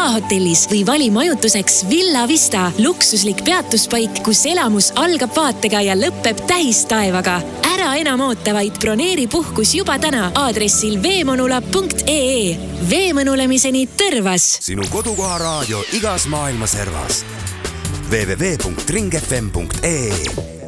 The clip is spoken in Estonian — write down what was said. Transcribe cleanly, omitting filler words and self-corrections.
spa-hotellis või vali majutuseks Villa Vista, luksuslik peatuspaik, kus elamus algab vaatega ja lõpeb tähistaevaga. Ära enam oota, vaid broneeri puhkus juba täna aadressil veemonula.ee. Veemõnulemiseni Tõrvas. Sinu kodukoha raadio igas maailma servas. www.ringfm.ee